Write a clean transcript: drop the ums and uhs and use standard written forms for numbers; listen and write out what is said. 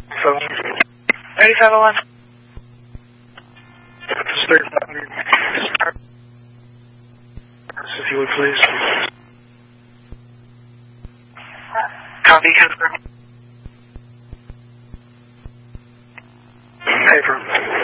phone. 9501. If you would please. Copy, confirm. Paper.